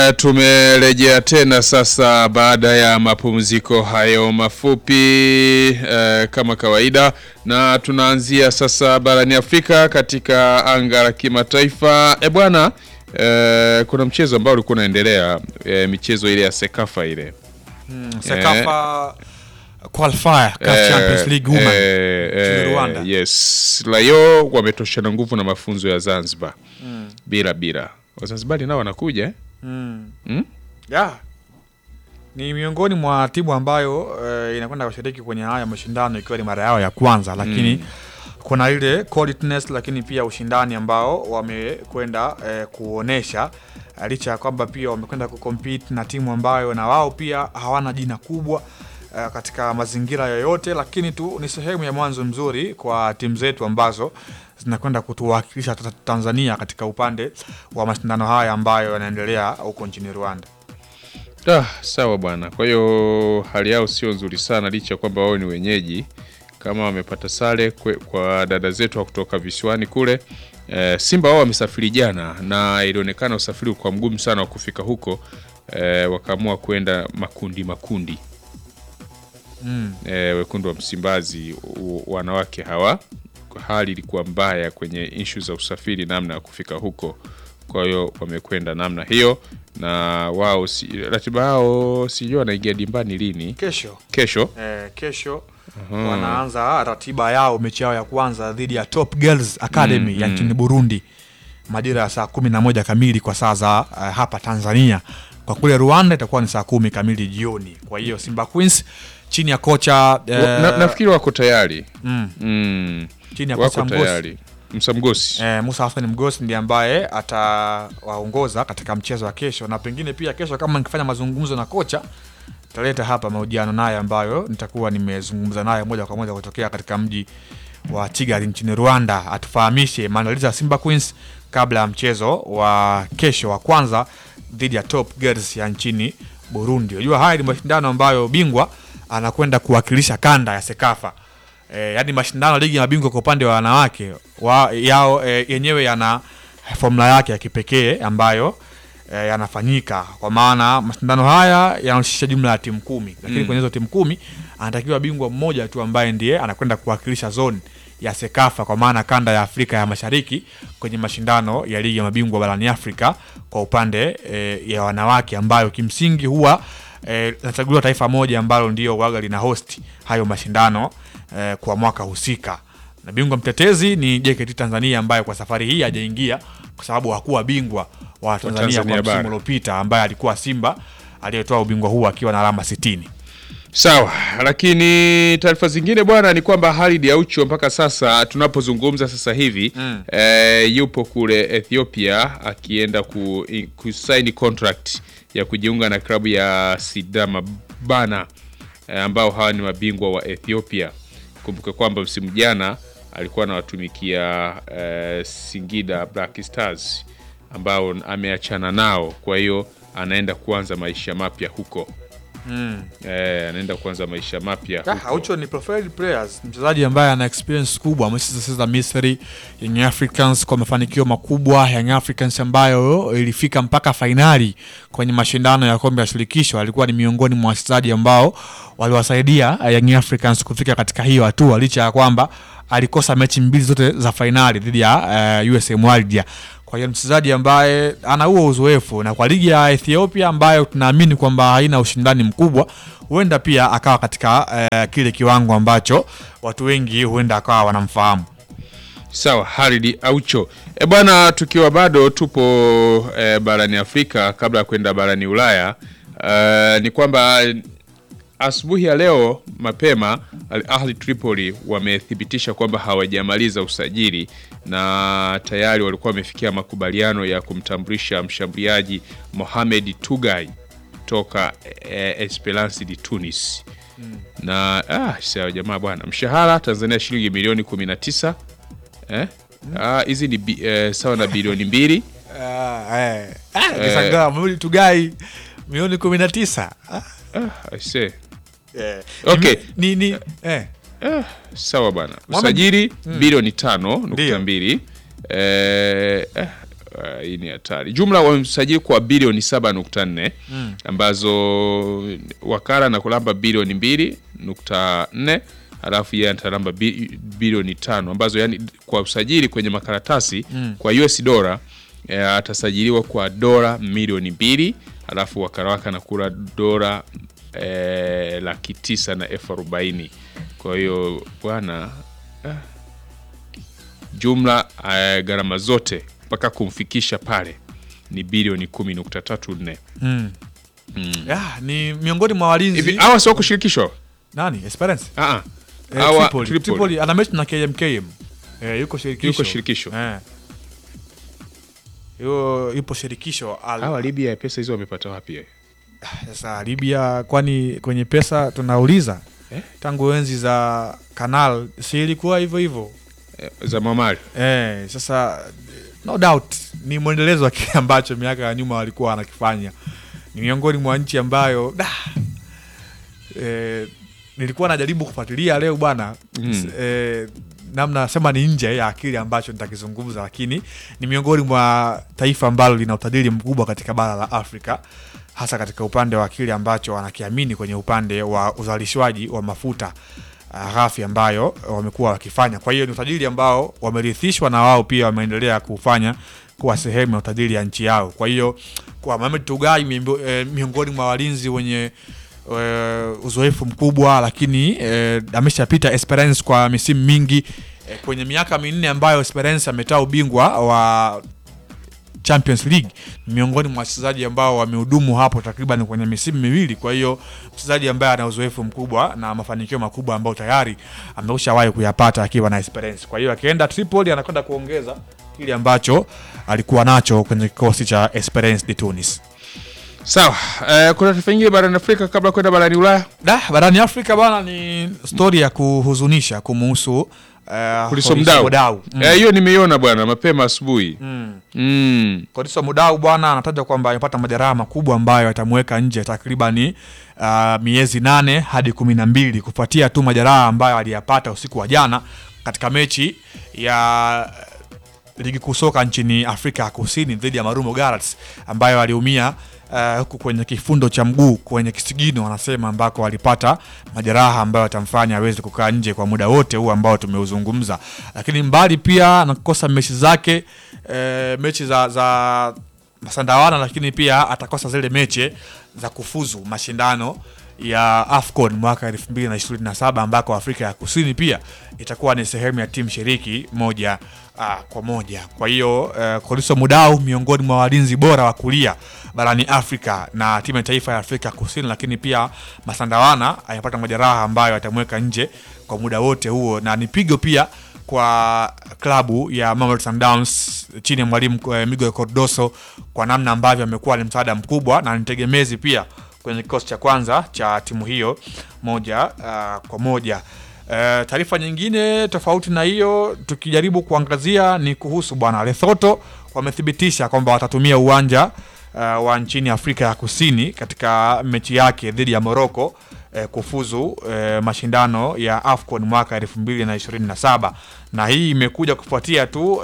Tumerejea tena sasa baada ya mapumziko hayo mafupi kama kawaida, na tunaanzia sasa barani Afrika katika anga la kimataifa. Bwana, kuna mchezo ambao ulikuwa unaendelea, michezo ile ya Sekafa ile. Sekafa qualifier CAF Champions League Women Rwanda. Yes, Layo wametoshana nguvu na mafunzo ya Zanzibar. Bila. Wazanzibari nao wanakuja Yeah. Ni miongoni mwa timu ambayo inakwenda kushiriki kwenye haya mashindano ikiwa ni mara yao ya kwanza, lakini kuna ile qualityness, lakini pia ushindani ambao wamekwenda kuonesha, licha ya kwamba pia wamekwenda kucompete na timu ambayo na wao pia hawana jina kubwa katika mazingira yoyote, lakini tu ni sehemu ya mwanzo mzuri kwa timu zetu ambazo zinakwenda kutuwakilisha Tanzania katika upande wa mashindano haya ambayo yanaendelea huko nchini Rwanda. Sawa bwana. Kwa hiyo hali yao sio nzuri sana, licha kwamba wao ni wenyeji, kama wamepata sare kwa dada zetu wa kutoka visiwani kule. Simba wao wamesafiri jana na ilionekana usafiri kwa mgumu sana wa kufika huko, wakaamua kwenda makundi. Wekundu wa Msimbazi wanawake hawa, hali ilikuwa mbaya kwenye issue za usafiri, namna ya kufika huko. Kwa hiyo wamekwenda namna hiyo, na wao ratiba yao sijui wanaingia dimbani lini. Kesho wanaanza ratiba yao, mechi yao ya kwanza dhidi ya Top Girls Academy ya nchini Burundi majira ya saa 11 kamili kwa saa za hapa Tanzania. Kwa kule Rwanda itakuwa ni saa 10 kamili jioni. Kwa hiyo Simba Queens chini ya kocha nafikiri wako tayari. Chini ya kocha Mgosi. Musa Hassan Mgosi ndiye ambaye atawaongoza katika mchezo wa kesho, na pengine pia kesho kama nikifanya mazungumzo na kocha taleta hapa mahojiano naye ambayo nitakuwa nimezungumza naye moja kwa moja kutokea katika mji wa Kigali nchini Rwanda, atufahamishe maandalizi ya Simba Queens kabla ya mchezo wa kesho wa kwanza dhidi ya Top Girls ya nchini Burundi. Unajua haya ni mashindano ambayo bingwa anakwenda kuwakilisha kanda ya Sekafa. Yaani mashindano ligi ya mabingwa kwa upande wa wanawake yao yenyewe yana formula yake ya kipekee ambayo yanafanyika, kwa maana mashindano haya yanahusisha jumla ya timu 10, lakini kwenye hizo timu 10 anatakiwa bingwa mmoja tu ambaye ndiye anakwenda kuwakilisha zone ya Sekafa, kwa maana kanda ya Afrika ya Mashariki kwenye mashindano ya ligi ya mabingwa barani Afrika kwa upande ya wanawake, ambayo kimsingi huwa nachaguliwa taifa moja ambalo ndio waga lina host hayo mashindano kwa mwaka husika. Na bingwa mtetezi ni JKT Tanzania, ambaye kwa safari hii hajaingia kwa sababu hakuwa bingwa wa Tanzania kwa msimu uliopita, ambaye alikuwa Simba aliyetoa ubingwa huu akiwa na alama 60. Sawa, lakini taarifa zingine bwana ni kwamba Khalid Aucho mpaka sasa tunapozungumza sasa hivi yupo kule Ethiopia akienda kusign contract ya kujiunga na klabu ya Sidama Bana, ambao hawa ni mabingwa wa Ethiopia. Kumbuka kwamba msimu jana alikuwa anawatumikia Singida Black Stars ambao ameachana nao, kwa hiyo anaenda kuanza maisha mapya huko. Anaenda kuanza maisha mapya huko. Aucho ni profile players, mchezaji ambaye ana experience kubwa, amecheza Misri, Young Africans kwa mafanikio makubwa. Young Africans ambayo ilifika mpaka finali kwenye mashindano ya kombe la shirikisho, alikuwa ni miongoni mwa wachezaji ambao waliwasaidia Young Africans kufika katika hiyo hatua, licha ya kwamba alikosa mechi mbili zote za finali dhidi ya USM Alger. Kwa hiyo mchezaji ambaye ana huo uzoefu, na kwa ligi ya Ethiopia ambayo tunaamini kwamba haina ushindani mkubwa, huenda pia akawa katika kile kiwango ambacho watu wengi huenda akawa wanamfahamu. Sawa, Khalid Aucho. Bwana, tukiwa bado tupo barani Afrika kabla ya kwenda barani Ulaya, ni kwamba asubuhi ya leo mapema Al Ahly Tripoli wamethibitisha kwamba hawajamaliza usajili, na tayari walikuwa wamefikia makubaliano ya kumtambulisha mshambuliaji Mohamed Tugai toka Esperance de Tunis. Na sawa jamaa bwana, mshahara Tanzania shilingi milioni 19. Hizi ni sawa na bilioni 2. Kisanga Mohamed Tugai milioni 19. I say. Okay. Sawa bwana. Usajili bilioni 5.2. hii ni hatari. Jumla wamesajili kwa bilioni 7.4 ambazo wakala na kulamba bilioni 2.4, alafu yeye atalamba bilioni 5 ambazo yani kwa usajili kwenye makaratasi kwa US dola atasajiliwa kwa dola milioni 2, alafu wakala wake anakula dola 940,000. Kwa hiyo bwana jumla gharama zote mpaka kumfikisha pale ni bilioni 10.34. Ni miongoni mwa walinzi. Hivi hawa sio kushirikishwa? Nani? Esperance? Hawa Tripoli ana mechi na KMKM. Yuko shirikisho. Yupo shirikisho. Hawa Libya pesa hizo wamepata wapi? Sasa Libya, kwani kwenye pesa tunauliza? Tangu enzi za Canal si ilikuwa hivyo za Mamali. Sasa no doubt ni mwendelezo wa kile ambacho miaka ya nyuma walikuwa wanakifanya. Ni miongoni mwa nchi ambayo nilikuwa najaribu kufuatilia leo bwana, namna sema ni nje ya akili ambacho nitakizungumza, lakini ni miongoni mwa taifa ambalo lina utajiri mkubwa katika bara la Afrika, hasa katika upande wa akili ambacho wanakiamini kwenye upande wa uzalishwaji wa mafuta ghafi ambayo wamekuwa wakifanya. Kwa hiyo ni utajiri ambao wamerithishwa na wao pia wameendelea kufanya kuwa sehemu ya utajiri ya nchi yao. Kwa hiyo kwa Mohamed Tugai miongoni mwa walinzi wenye uzoefu mkubwa, lakini ameshapita Esperance kwa misimu mingi. Kwenye miaka 4 ambayo Esperance ametoa ubingwa wa Champions League, miongoni mwa wachezaji ambao wamehudumu hapo takriban kwenye misimu 2. Kwa hiyo mchezaji ambaye ana uzoefu mkubwa na mafanikio makubwa ambao tayari ameshawahi kuyapata akiwa na Esperance. Kwa hiyo akienda Tripoli anakwenda kuongeza kile ambacho alikuwa nacho kwenye kikosi cha Esperance de Tunis. Sawa, kuna taarifa nyingine barani Afrika kabla kwenda barani Ulaya? Barani Afrika bwana, ni story ya kuhuzunisha kumhusu Koliso Mudau. Hiyo nimeiona bwana mapema asubuhi. Koliso Mudau bwana anatajwa kwamba amepata majeraha makubwa ambayo yatamweka nje takriban miezi 8 hadi 12 kufuatia tu majeraha ambayo aliyapata usiku wa jana katika mechi ya ligi kuu soka nchini Afrika Kusini dhidi ya Marumo Gallants, ambayo aliumia huku kwenye kifundo cha mguu kwenye kisigino wanasema, ambako walipata majeraha ambayo atamfanya aweze kukaa nje kwa muda wote huu ambao tumeuzungumza. Lakini mbali pia na kukosa mechi zake mechi za Masandawana, lakini pia atakosa zile mechi za kufuzu mashindano ya AFCON mwaka 2027 ambako Afrika ya Kusini pia itakuwa ni sehemu ya timu shiriki moja kwa moja. Kwa hiyo Koliso Mudau miongoni mwa walinzi bora wa kulia barani Afrika na timu ya taifa ya Afrika Kusini, lakini pia Masandawana anapata majeraha ambayo atamweka nje kwa muda wote huo, na ni pigo pia kwa klabu ya Mamelodi Sundowns chini ya mwalimu Miguel Cardoso kwa namna ambavyo amekuwa ni msaada mkubwa na nitegemezi pia kwenye kikosi cha kwanza cha timu hiyo moja kwa moja. Taarifa nyingine tofauti na hiyo tukijaribu kuangazia ni kuhusu bwana Lesotho. Wamethibitisha kwamba watatumia uwanja wa nchini Afrika ya Kusini katika mechi yake dhidi ya Morocco kufuzu mashindano ya AFCON mwaka 2027, na hii imekuja kufuatia tu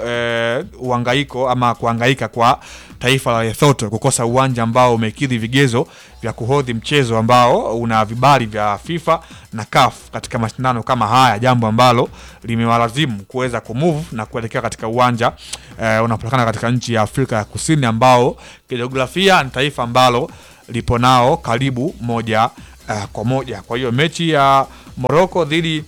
kuhangaika kwa taifa la Lesotho kukosa uwanja ambao umekidhi vigezo vya kuhodhi mchezo ambao una vibali vya FIFA na CAF katika mashindano kama haya, jambo ambalo limewalazimu kuweza kumove na kuelekea katika uwanja unapatikana katika nchi ya Afrika ya Kusini ambao kijiografia ni taifa ambalo lipo nao karibu moja kwa moja. Kwa hiyo mechi ya Morocco dhidi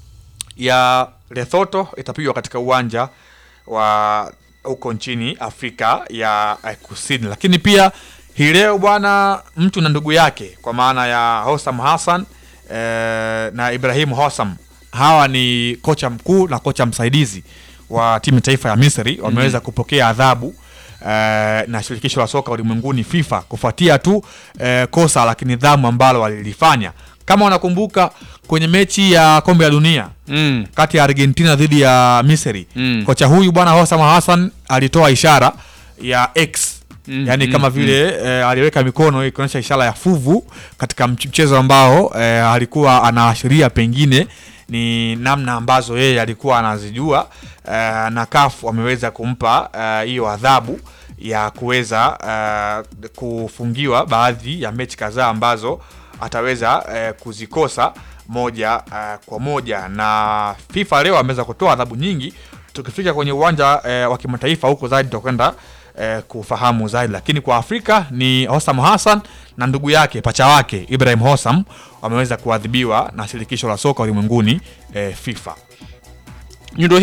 ya Lesotho itapigwa katika uwanja wa huko nchini Afrika ya Kusini. Lakini pia hii leo bwana, mtu na ndugu yake kwa maana ya Hossam Hassan na Ibrahim Hossam, hawa ni kocha mkuu na kocha msaidizi wa timu taifa ya Misri, wameweza kupokea adhabu na shirikisho la soka ulimwenguni FIFA kufuatia tu kosa la kinidhamu ambalo walilifanya. Kama unakumbuka kwenye mechi ya kombe la dunia kati ya Argentina dhidi ya Misri, kocha huyu bwana Hossam Hassan alitoa ishara ya X, yani kama vile aliweka mikono ikionyesha ishara ya fuvu katika mchezo ambao alikuwa anaashiria pengine ni namna ambazo yeye alikuwa anazijua, na CAF wameweza kumpa hiyo adhabu ya kuweza kufungiwa baadhi ya mechi kadhaa ambazo ataweza kuzikosa moja kwa moja. Na FIFA leo ameweza kutoa adhabu nyingi. Tukifika kwenye uwanja wa kimataifa huko zaidi tutakwenda kufahamu zaidi, lakini kwa Afrika ni Hossam Hassan na ndugu yake pacha wake Ibrahim Hossam wameweza kuadhibiwa na shirikisho la soka ulimwenguni FIFA. Nyundo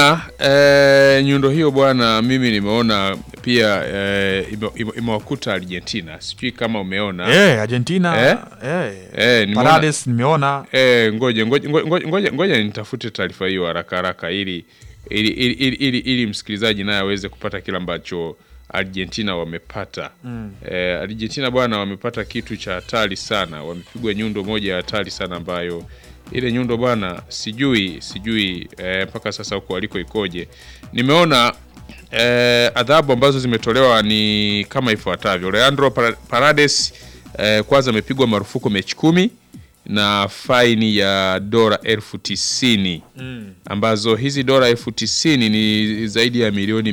hiyo bwana mimi nimeona pia imewakuta Argentina. Sijui kama umeona. Argentina Paredes nimeona. Ngoja nitafute taarifa hiyo haraka ili msikilizaji naye aweze kupata kila ambacho Argentina wamepata. Argentina bwana wamepata kitu cha hatari sana. Wamepigwa nyundo moja ya hatari sana ambayo ile nyundo bwana sijui mpaka sasa huko aliko ikoje. Nimeona adhabu ambazo zimetolewa ni kama ifuatavyo. Leandro Paredes kwanza amepigwa marufuku mechi 10 na faini ya dola 90,000 ambazo hizi dola 90,000 ni zaidi ya milioni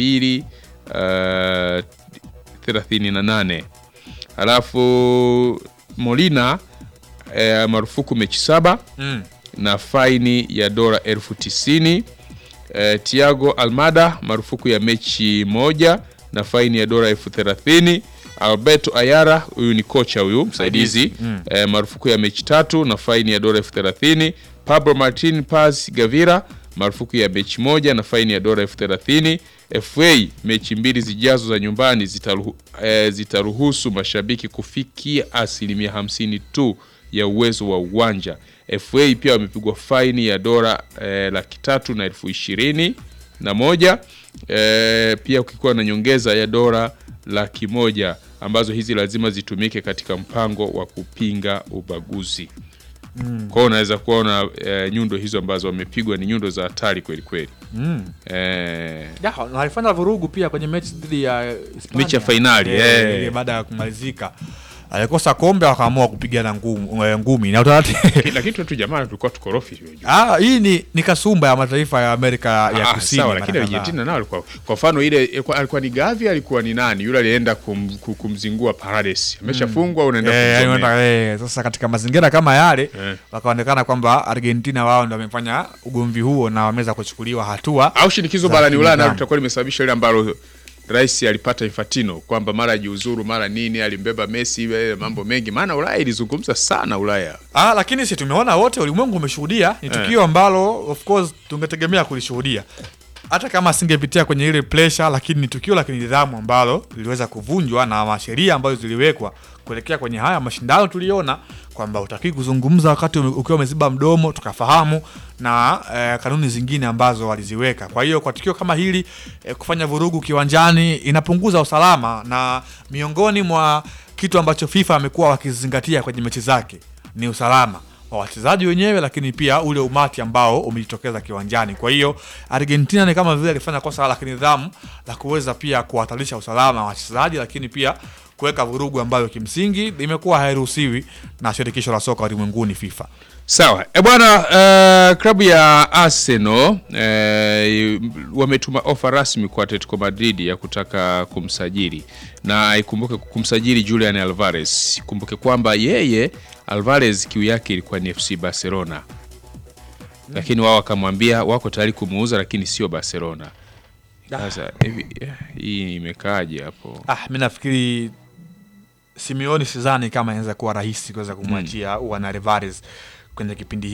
238. Alafu Molina marufuku mechi 7 na faini ya dola 90,000. Thiago Almada marufuku ya mechi 1 na faini ya dola 30,000. Alberto Ayala, huyu ni kocha huyu msaidizi, marufuku ya mechi 3 na faini ya dola 30,000. Pablo Martin Paz Gavira marufuku ya mechi 1 na faini ya dola 30,000. FA mechi 2 zijazo za nyumbani zitaruhusu mashabiki kufikia 50% tu ya uwezo wa uwanja. FA pia wamepigwa faini ya dola 320,100 pia ukikuwa na nyongeza ya dola 100,000 ambazo hizi lazima zitumike katika mpango wa kupinga ubaguzi. Kwa unaweza kuona nyundo hizo ambazo wamepigwa ni nyundo za hatari kweli kweli. Walifanya vurugu pia kwenye mechi dhidi ya Hispania. Mechi ya finali baada ya kumalizika alikosa kombe wakaamua kupigana ngumi na lakini tu jamaa tulikuwa tukorofi. Hii ni kasumba ya mataifa ya Amerika ya Kusini. Sawa, lakini Argentina nao alikuwa kwa mfano ile alikuwa ni Gavi, alikuwa ni nani yule alienda kumzingua Paredes. Ameshafungwa unaenda sasa katika mazingira kama yale wakaonekana kwamba Argentina wao ndio wamefanya ugomvi huo na wameweza kuchukuliwa hatua. Au shinikizo barani Ulaya ndio litakuwa limesababisha ile ambalo Rais alipata Infantino kwamba mara jiuzuru mara nini, alimbeba Messi, mambo mengi. Maana Ulaya ilizungumza sana Ulaya. Lakini sisi tumeona wote, ulimwengu umeshuhudia. Ni tukio ambalo of course tungetegemea kulishuhudia hata kama asingepitia kwenye ile pressure, lakini ni tukio la nidhamu ambalo liliweza kuvunjwa na masheria ambazo ziliwekwa kuelekea kwenye haya mashindano. Tuliona kwamba utaki kuzungumza wakati ukiwa umeziba mdomo, tukafahamu na kanuni zingine ambazo waliziweka. Kwa hiyo kwa tukio kama hili kufanya vurugu kiwanjani inapunguza usalama, na miongoni mwa kitu ambacho FIFA amekuwa wakizingatia kwenye mechi zake ni usalama wa wachezaji wenyewe, lakini pia ule umati ambao umejitokeza kiwanjani. Kwa hiyo Argentina ni kama vile alifanya kosa la nidhamu la kuweza pia kuhatarisha usalama wa wachezaji, lakini pia kuweka vurugu ambayo kimsingi imekuwa hairuhusiwi na shirikisho la soka ulimwenguni FIFA. Sawa. Bwana, klabu ya Arsenal wametuma ofa rasmi kwa Atletico Madrid ya kutaka kumsajili. Na ikumbuke kumsajili Julian Alvarez. Kumbuke kwamba yeye Alvarez kiu yake ilikuwa ni FC Barcelona. Lakini wao wakamwambia wako tayari kumuuza lakini sio Barcelona. Sasa hii imekaaje hapo? Mimi nafikiri Simeone sidhani kama inaweza kuwa rahisi kuweza kumwachia Juan Alvarez kwenye kipindi